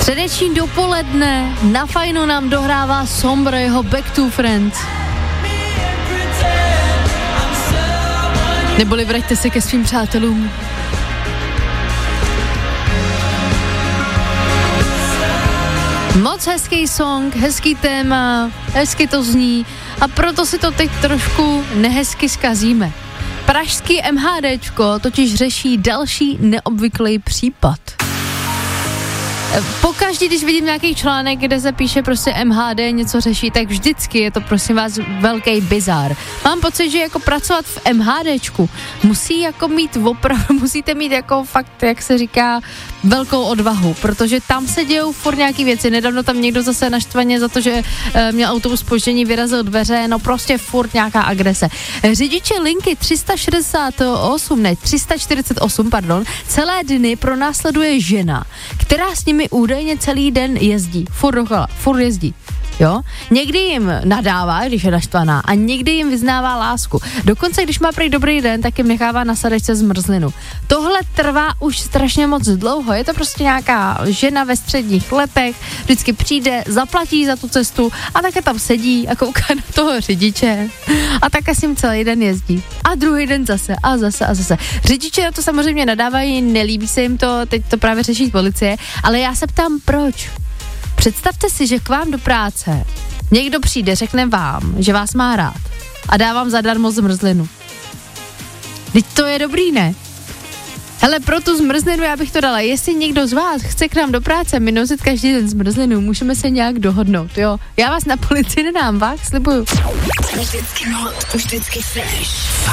Středeční dopoledne, na Fajnu nám dohrává Sombra, jeho Back to Friends. Neboli vraťte se ke svým přátelům. Moc hezký song, hezký téma, hezky to zní a proto si to teď trošku nehezky zkazíme. Pražský MHDčko totiž řeší další neobvyklý případ. Pokaždý, když vidím nějaký článek, kde se píše prostě MHD něco řeší, tak vždycky je to prosím vás velký bizár. Mám pocit, že jako pracovat v MHDčku musí jako mít opravdu, musíte mít jako fakt, jak se říká, velkou odvahu, protože tam se dějou furt nějaký věci. Nedávno tam někdo zase naštvaně za to, že měl autobus zpoždění, vyrazil dveře, no prostě furt nějaká agrese. Řidiče linky 348, celé dny pronásleduje žena, která s nimi údajně celý den jezdí, furt jezdí. Jo? Někdy jim nadává, když je naštvaná, a někdy jim vyznává lásku. Dokonce, když má prý dobrý den, tak jim nechává na sedačce zmrzlinu. Tohle trvá už strašně moc dlouho. Je to prostě nějaká žena ve středních letech, vždycky přijde, zaplatí za tu cestu a také tam sedí a kouká na toho řidiče. A také s ním celý den jezdí. A druhý den zase a zase. Řidiče na to samozřejmě nadávají, nelíbí se jim to, teď to právě řeší policie, ale já se ptám, proč? Představte si, že k vám do práce někdo přijde, řekne vám, že vás má rád a dá vám zadarmo zmrzlinu. Teď to je dobrý, ne? Hele, pro tu zmrzlinu já bych to dala. Jestli někdo z vás chce k nám do práce mi nosit každý den zmrzlinu, můžeme se nějak dohodnout, jo? Já vás na policii nedám, váš, slibuju. Vždycky hot, vždycky fresh.